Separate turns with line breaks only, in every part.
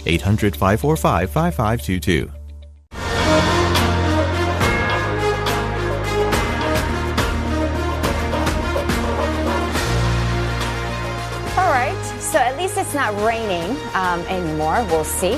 800-545-5522.
So at least it's not raining anymore. We'll see.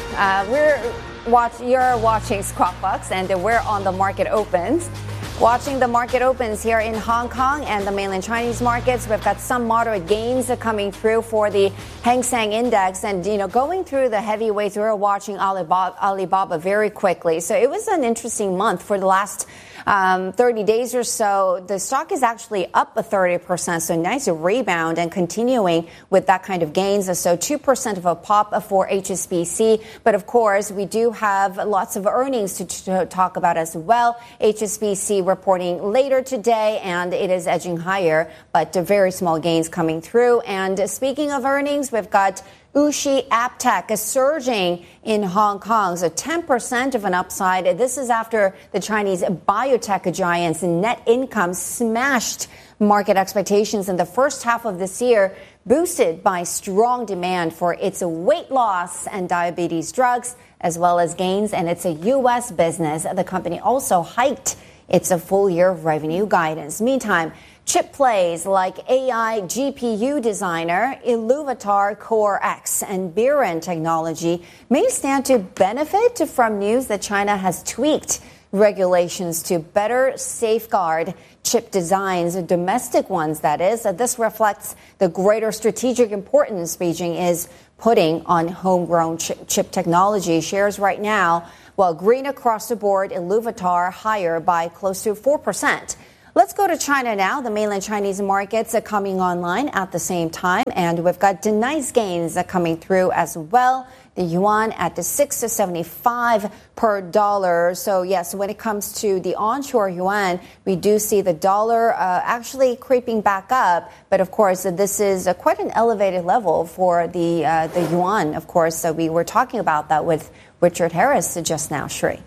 You're watching Squawk Box, and we're on the market opens. Watching the market opens here in Hong Kong and the mainland Chinese markets, we've got some moderate gains coming through for the Hang Seng Index. And, going through the heavyweights, we're watching Alibaba very quickly. So it was an interesting month for the last 30 days or so. The stock is actually up 30%, so nice rebound and continuing with that kind of gains. So 2% of a pop for HSBC. But of course, we do have lots of earnings to talk about as well. HSBC reporting later today, and it is edging higher, but very small gains coming through. And speaking of earnings, we've got Wuxi AppTec is surging in Hong Kong, so 10% of an upside. This is after the Chinese biotech giant's net income smashed market expectations in the first half of this year, boosted by strong demand for its weight loss and diabetes drugs, as well as gains in its U.S. business. The company also hiked its full-year revenue guidance. Meantime, chip plays like AI GPU designer Iluvatar Core X and Biren Technology may stand to benefit from news that China has tweaked regulations to better safeguard chip designs, domestic ones, that is. This reflects the greater strategic importance Beijing is putting on homegrown chip technology. Shares right now, green across the board, Iluvatar higher by close to 4%. Let's go to China now. The mainland Chinese markets are coming online at the same time, and we've got nice gains coming through as well. The yuan at the 6.75 per dollar. So yes, when it comes to the onshore yuan, we do see the dollar actually creeping back up. But of course, this is quite an elevated level for the yuan. Of course, so we were talking about that with Richard Harris just now, Shri.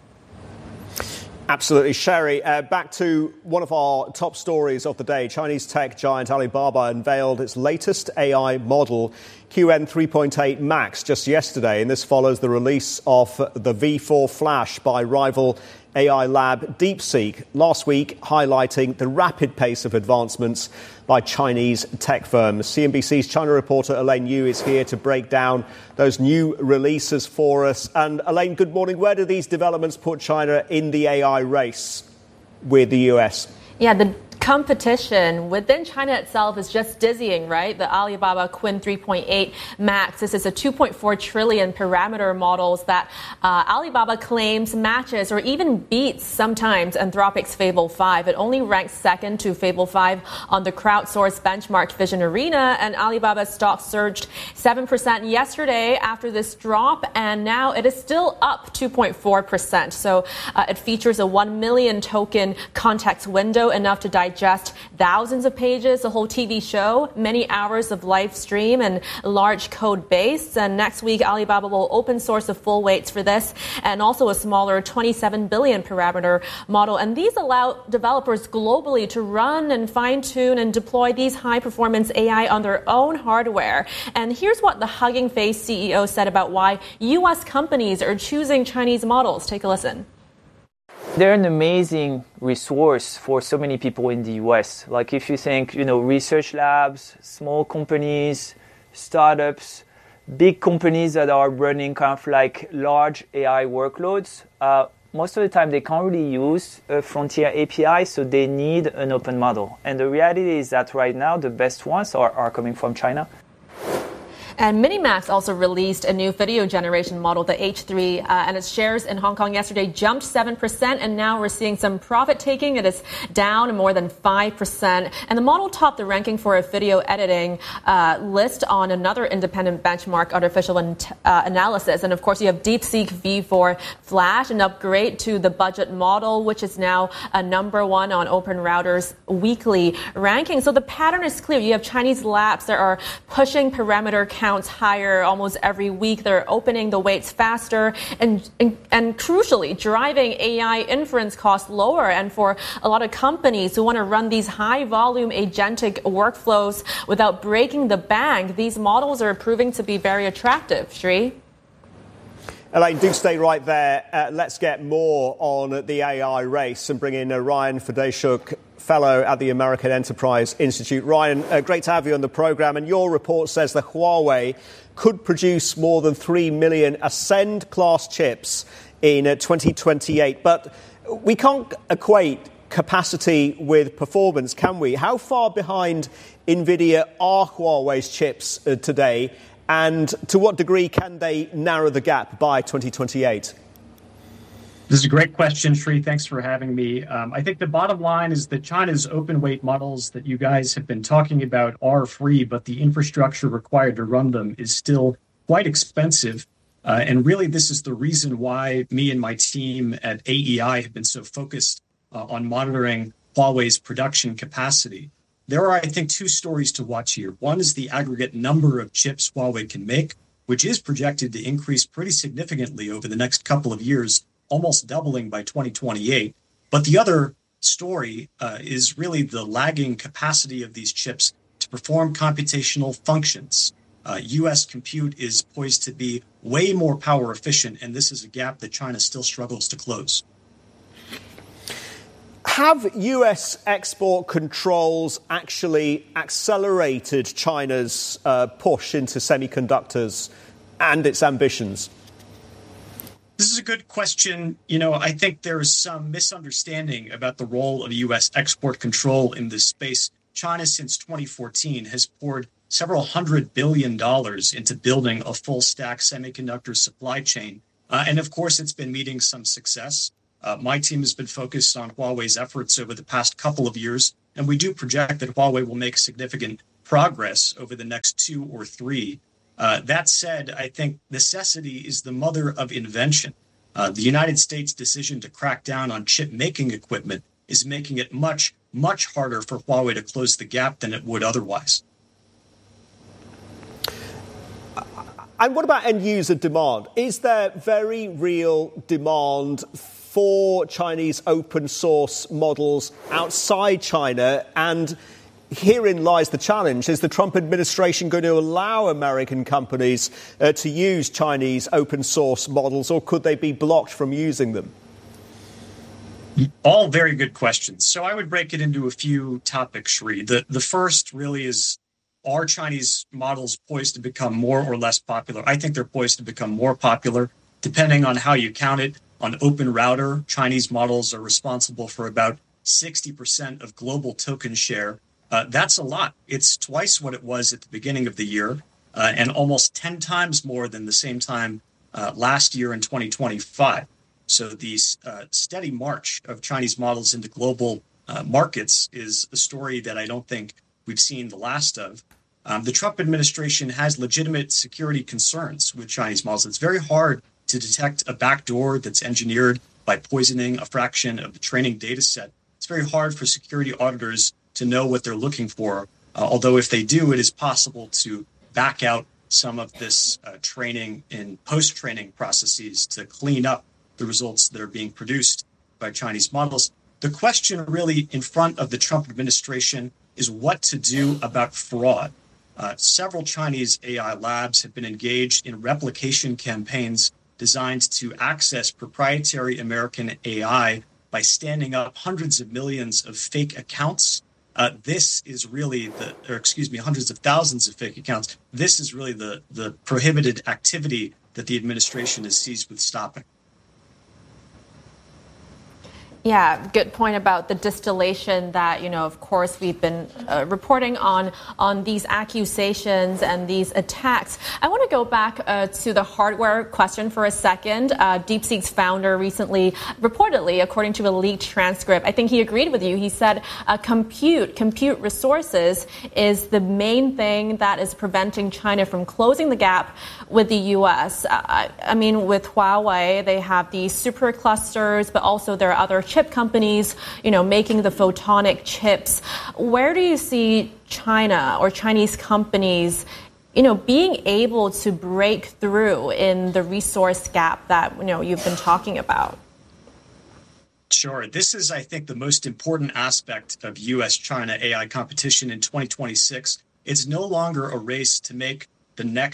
Absolutely. Sherry, back to one of our top stories of the day. Chinese tech giant Alibaba unveiled its latest AI model, QN 3.8 Max, just yesterday. And this follows the release of the V4 Flash by rival AI lab DeepSeek last week, highlighting the rapid pace of advancements by Chinese tech firms. CNBC's China reporter Elaine Yu is here to break down those new releases for us. And Elaine, good morning. Where do these developments put China in the AI race with the US?
Yeah, the competition within China itself is just dizzying, right? The Alibaba QN 3.8 Max. This is a 2.4 trillion parameter models that Alibaba claims matches or even beats sometimes Anthropic's Fable 5. It only ranks second to Fable 5 on the crowdsourced benchmark Vision Arena, and Alibaba's stock surged 7% yesterday after this drop, and now it is still up 2.4%. So it features a 1 million token context window, enough to digest thousands of pages, a whole TV show, many hours of live stream, and a large code base. And next week, Alibaba will open source the full weights for this, and also a smaller 27 billion parameter model. And these allow developers globally to run and fine-tune and deploy these high-performance AI on their own hardware. And here's what the Hugging Face CEO said about why U.S. companies are choosing Chinese models. Take a listen.
They're an amazing resource for so many people in the US. Like if you think, research labs, small companies, startups, big companies that are running kind of like large AI workloads, most of the time they can't really use a frontier API, so they need an open model. And the reality is that right now the best ones are coming from China.
And Minimax also released a new video generation model, the H3, and its shares in Hong Kong yesterday jumped 7%, and now we're seeing some profit taking. It is down more than 5%. And the model topped the ranking for a video editing list on another independent benchmark, Artificial Analysis. And of course, you have DeepSeek V4 Flash, an upgrade to the budget model, which is now number one on OpenRouter's weekly ranking. So the pattern is clear. You have Chinese labs that are pushing parameter counts higher almost every week. They're opening the weights faster and crucially driving AI inference costs lower. And for a lot of companies who want to run these high volume agentic workflows without breaking the bank, these models are proving to be very attractive. Shri?
Elaine, do stay right there. Let's get more on the AI race and bring in Ryan Fedayshuk, fellow at the American Enterprise Institute. Ryan, great to have you on the programme. And your report says that Huawei could produce more than 3 million Ascend-class chips in 2028. But we can't equate capacity with performance, can we? How far behind NVIDIA are Huawei's chips today? And to what degree can they narrow the gap by 2028?
This is a great question, Sri. Thanks for having me. I think the bottom line is that China's open weight models that you guys have been talking about are free, but the infrastructure required to run them is still quite expensive. And really, this is the reason why me and my team at AEI have been so focused on monitoring Huawei's production capacity. There are, I think, two stories to watch here. One is the aggregate number of chips Huawei can make, which is projected to increase pretty significantly over the next couple of years, almost doubling by 2028. But the other story is really the lagging capacity of these chips to perform computational functions. U.S. compute is poised to be way more power efficient, and this is a gap that China still struggles to close.
Have US export controls actually accelerated China's push into semiconductors and its ambitions?
This is a good question. I think there is some misunderstanding about the role of U.S. export control in this space. China, since 2014, has poured several $100 billion into building a full stack semiconductor supply chain. And of course, it's been meeting some success. My team has been focused on Huawei's efforts over the past couple of years, and we do project that Huawei will make significant progress over the next 2 or 3. That said, I think necessity is the mother of invention. The United States' decision to crack down on chip-making equipment is making it much, much harder for Huawei to close the gap than it would otherwise.
And what about end-user demand? Is there very real demand for Chinese open source models outside China? And herein lies the challenge. Is the Trump administration going to allow American companies to use Chinese open source models, or could they be blocked from using them?
All very good questions. So I would break it into a few topics, Sri. The first really is, are Chinese models poised to become more or less popular? I think they're poised to become more popular, depending on how you count it. On Open Router, Chinese models are responsible for about 60% of global token share. That's a lot. It's twice what it was at the beginning of the year, and almost 10 times more than the same time last year in 2025. So the steady march of Chinese models into global markets is a story that I don't think we've seen the last of. The Trump administration has legitimate security concerns with Chinese models. It's very hard to detect a backdoor that's engineered by poisoning a fraction of the training data set. It's very hard for security auditors to know what they're looking for, although if they do, it is possible to back out some of this training in post-training processes to clean up the results that are being produced by Chinese models. The question really in front of the Trump administration is what to do about fraud. Several Chinese AI labs have been engaged in replication campaigns designed to access proprietary American AI by standing up hundreds of millions of fake accounts. This is really hundreds of thousands of fake accounts. This is really the prohibited activity that the administration is seized with stopping.
Yeah, good point about the distillation that, of course, we've been reporting on these accusations and these attacks. I want to go back to the hardware question for a second. DeepSeek's founder recently, reportedly, according to a leaked transcript, I think he agreed with you. He said compute resources is the main thing that is preventing China from closing the gap with the U.S. I mean, with Huawei, they have these superclusters, but also there are other chip companies, making the photonic chips. Where do you see China or Chinese companies, being able to break through in the resource gap that, you've been talking about?
Sure. This is, I think, the most important aspect of U.S.-China AI competition in 2026. It's no longer a race to make the next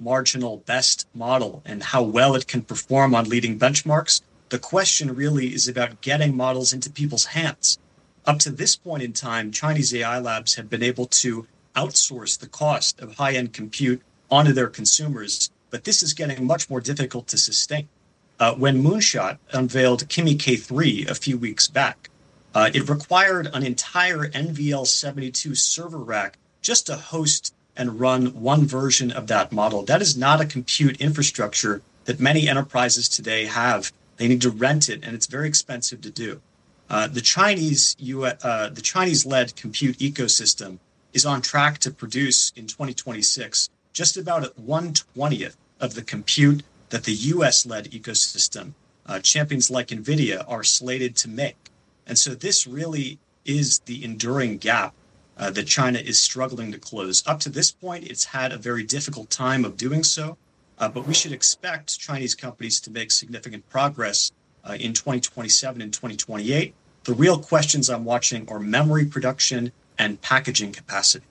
marginal best model and how well it can perform on leading benchmarks. The question really is about getting models into people's hands. Up to this point in time, Chinese AI labs have been able to outsource the cost of high-end compute onto their consumers, but this is getting much more difficult to sustain. When Moonshot unveiled Kimi K3 a few weeks back, it required an entire NVL72 server rack just to host and run one version of that model. That is not a compute infrastructure that many enterprises today have. They need to rent it, and it's very expensive to do. The Chinese-led compute ecosystem is on track to produce in 2026 just about 1/20th of the compute that the US-led ecosystem, champions like NVIDIA, are slated to make. And so this really is the enduring gap that China is struggling to close. Up to this point, it's had a very difficult time of doing so, but we should expect Chinese companies to make significant progress in 2027 and 2028. The real questions I'm watching are memory production and packaging capacity.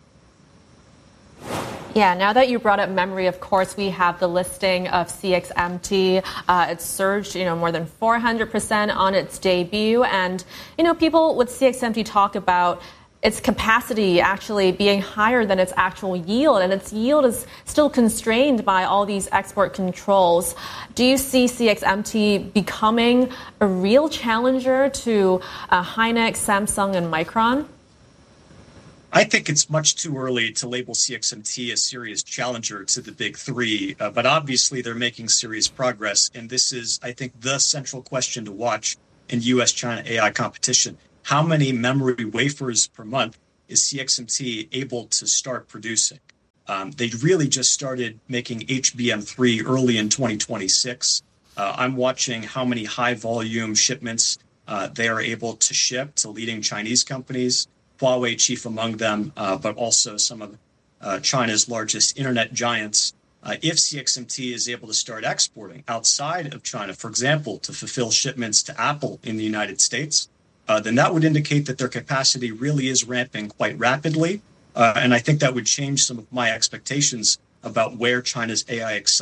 Yeah, now that you brought up memory, of course, we have the listing of CXMT. It surged, more than 400% on its debut. And, people with CXMT talk about its capacity actually being higher than its actual yield, and its yield is still constrained by all these export controls. Do you see CXMT becoming a real challenger to Hynix, Samsung, and Micron?
I think it's much too early to label CXMT a serious challenger to the big three, but obviously they're making serious progress. And this is, I think, the central question to watch in US-China AI competition. How many memory wafers per month is CXMT able to start producing? They really just started making HBM3 early in 2026. I'm watching how many high volume shipments they are able to ship to leading Chinese companies. Huawei chief among them, but also some of China's largest internet giants. If CXMT is able to start exporting outside of China, for example, to fulfill shipments to Apple in the United States, then that would indicate that their capacity really is ramping quite rapidly. And I think that would change some of my expectations about where China's AI